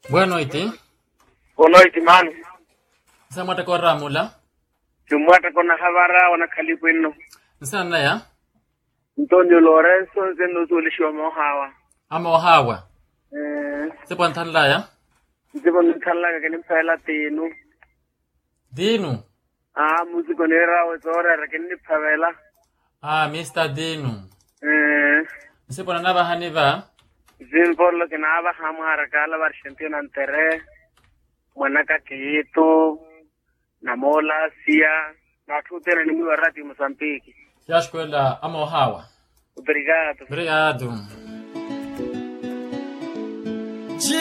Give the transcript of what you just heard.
Bueno, iti. Boa noite, mano. Samata ko ramula. Tumata ko na havara wana kalipino. Sana ya? Antonio Lorenzo zeno zulishiwa mohawa. Amo hawa. Sipo ntalla ya? Sipo ntalla kani pala tinu. Dinu. Musiko nera wazora rakini pavela. Mr. Dinu. Sipo na naba haniva. Zinpolo kinaba hamara kala varshentina ntere. Manaka kiito. Namola sia. Natutena ni mwarati Mozambique. Yashkwela amo hawa. Obrigado. Obrigado.